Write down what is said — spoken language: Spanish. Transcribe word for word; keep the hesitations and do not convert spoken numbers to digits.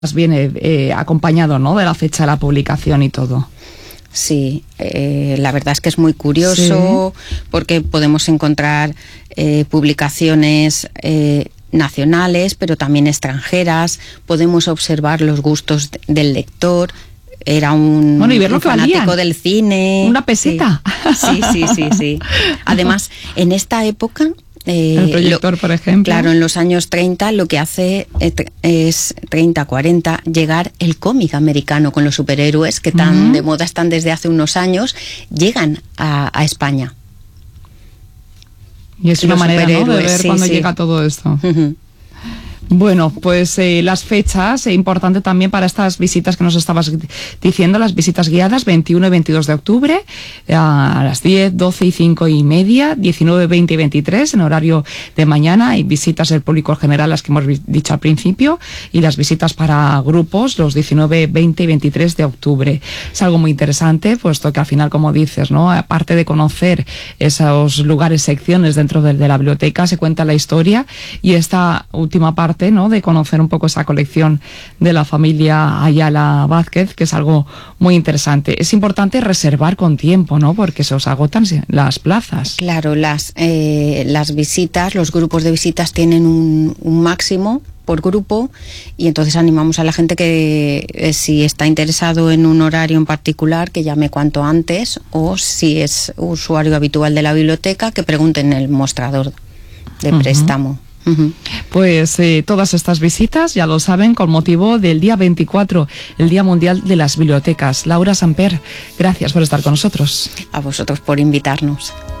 viene eh, acompañado, ¿no?, de la fecha de la publicación y todo. Sí, eh, la verdad es que es muy curioso, sí, porque podemos encontrar eh, publicaciones eh, nacionales, pero también extranjeras. Podemos observar los gustos de, del lector. Era un, bueno, y ver lo un que fanático valían. del cine. Una peseta. Sí, sí, sí, sí, sí. Además, en esta época... Eh, el proyector, lo, por ejemplo. Claro, en los años treinta lo que hace es treinta, cuarenta, llegar el cómic americano con los superhéroes que tan uh-huh. de moda están desde hace unos años, llegan a, a España. Y es una los manera, ¿no?, de ver sí, cuando sí. llega todo esto. Uh-huh. Bueno, pues eh, las fechas, eh, importante también para estas visitas que nos estabas diciendo, las visitas guiadas, veintiuno y veintidós de octubre, eh, a las diez, doce y cinco y media, diecinueve, veinte y veintitrés, en horario de mañana, y visitas del público general, las que hemos dicho al principio, y las visitas para grupos, los diecinueve, veinte y veintitrés de octubre. Es algo muy interesante, puesto que al final, como dices, ¿no?, aparte de conocer esos lugares, secciones dentro de, de la biblioteca, se cuenta la historia, y esta última parte, ¿no?, de conocer un poco esa colección de la familia Ayala Vázquez, que es algo muy interesante. Es importante reservar con tiempo, ¿no?, porque se os agotan las plazas. Claro, las, eh, las visitas, los grupos de visitas tienen un, un máximo por grupo, y entonces animamos a la gente que eh, si está interesado en un horario en particular, que llame cuanto antes, o si es usuario habitual de la biblioteca, que pregunte en el mostrador de préstamo. Uh-huh. Uh-huh. Pues eh, todas estas visitas, ya lo saben, con motivo del día veinticuatro, el Día Mundial de las Bibliotecas. Laura Samper, gracias por estar con nosotros. A vosotros por invitarnos.